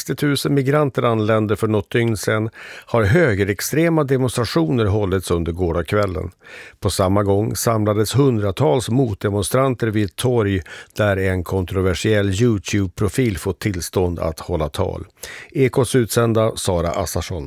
60 000 migranter anlände för något dygn sedan har högerextrema demonstrationer hållits under gårdagskvällen. På samma gång samlades hundratals motdemonstranter vid ett torg där en kontroversiell YouTube-profil fått tillstånd att hålla tal. Ekots utsända Sara Assarsson.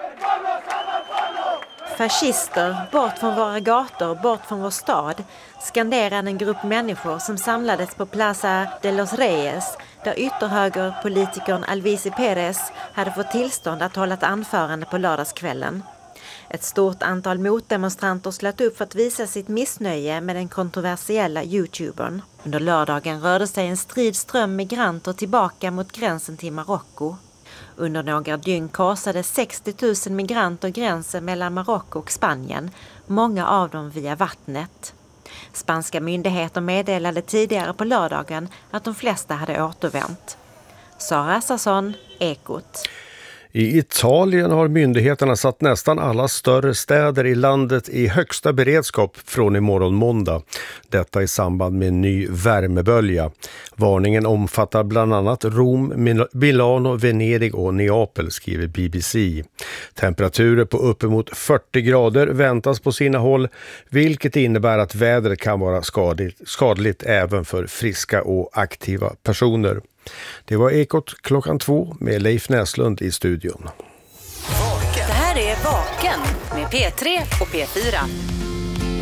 Fascister, bort från våra gator, bort från vår stad, skanderade en grupp människor som samlades på Plaza de los Reyes, där ytterhögerpolitikern Alvise Pérez hade fått tillstånd att hålla ett anförande på lördagskvällen. Ett stort antal motdemonstranter slöt upp för att visa sitt missnöje med den kontroversiella YouTubern. Under lördagen rörde sig en stridström migranter tillbaka mot gränsen till Marocko. Under några dygn korsade 60 000 migranter gränsen mellan Marocko och Spanien, många av dem via vattnet. Spanska myndigheter meddelade tidigare på lördagen att de flesta hade återvänt. Sara Assarsson, Ekot. I Italien har myndigheterna satt nästan alla större städer i landet i högsta beredskap från imorgon måndag. Detta i samband med en ny värmebölja. Varningen omfattar bland annat Rom, Milano, Venedig och Neapel, skriver BBC. Temperaturer på uppemot 40 grader väntas på sina håll, vilket innebär att vädret kan vara skadligt även för friska och aktiva personer. Det var Ekot 2:00 med Leif Näslund i studion. Det här är Vaken med P3 och P4.